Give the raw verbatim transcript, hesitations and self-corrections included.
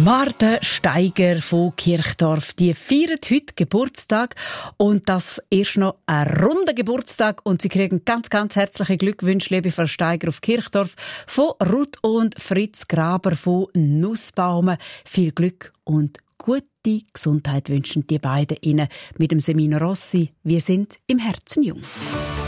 Martha Steiger von Kirchdorf, die feiert heute Geburtstag und das erst noch ein runder Geburtstag und sie kriegen ganz, ganz herzliche Glückwünsche, liebe Frau Steiger auf Kirchdorf, von Ruth und Fritz Graber von Nussbaumen. Viel Glück und gute Gesundheit wünschen die beiden Ihnen mit dem Semino Rossi. Wir sind im Herzen jung.